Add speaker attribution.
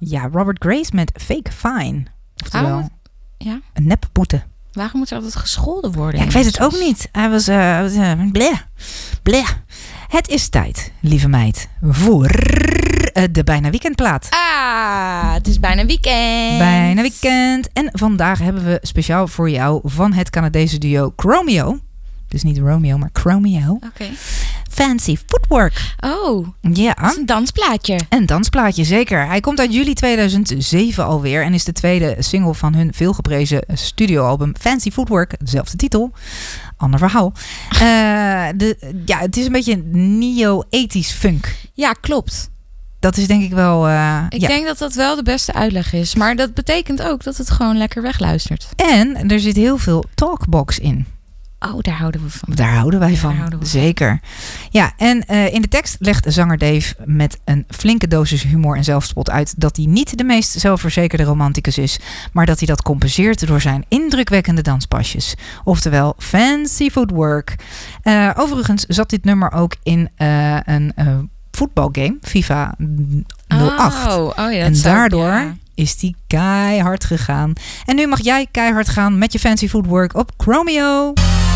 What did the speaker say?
Speaker 1: Ja, Robert Grace met Fake Fine. Oftewel, een nepboete.
Speaker 2: Waarom moet er altijd gescholden worden?
Speaker 1: Ja, ik weet het ook niet. Hij was bleh. Het is tijd, lieve meid, voor de Bijna Weekendplaat.
Speaker 2: Het is bijna weekend.
Speaker 1: Bijna weekend. En vandaag hebben we speciaal voor jou van het Canadese duo Chromeo. Dus niet Romeo, maar Chromeo.
Speaker 2: Oké.
Speaker 1: Fancy Footwork.
Speaker 2: Oh,
Speaker 1: ja.
Speaker 2: Dat is een dansplaatje.
Speaker 1: Een dansplaatje, zeker. Hij komt uit juli 2007 alweer en is de tweede single van hun veelgeprezen studioalbum Fancy Footwork. Dezelfde titel. Ander verhaal. Het is een beetje neo-ethisch funk.
Speaker 2: Ja, klopt.
Speaker 1: Dat is denk ik wel...
Speaker 2: Ik denk dat dat wel de beste uitleg is. Maar dat betekent ook dat het gewoon lekker wegluistert.
Speaker 1: En er zit heel veel talkbox in.
Speaker 2: Oh, daar houden we van.
Speaker 1: Daar houden wij van, zeker. Ja, en in de tekst legt zanger Dave met een flinke dosis humor en zelfspot uit dat hij niet de meest zelfverzekerde romanticus is, maar dat hij dat compenseert door zijn indrukwekkende danspasjes. Oftewel fancy footwork. Overigens zat dit nummer ook in een voetbalgame, FIFA 08. En daardoor is die keihard gegaan. En nu mag jij keihard gaan met je fancy footwork op Chromeo.